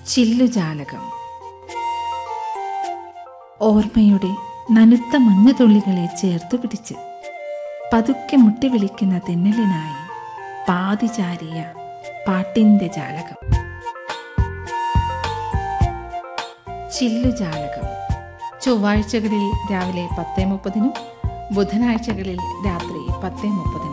ചില്ലുജാലകം. ഓർമ്മയുടെ നനുത്ത മഞ്ഞുതുള്ളികളെ ചേർത്തു പിടിച്ച് പതുക്കെ മുട്ടി വിളിക്കുന്ന തെന്നലിനായി പാതിചാരിയ പാട്ടിൻ്റെ ജാലകം. ചില്ലുജാലകം ചൊവ്വാഴ്ചകളിൽ രാവിലെ 10:30, ബുധനാഴ്ചകളിൽ രാത്രി 10:30.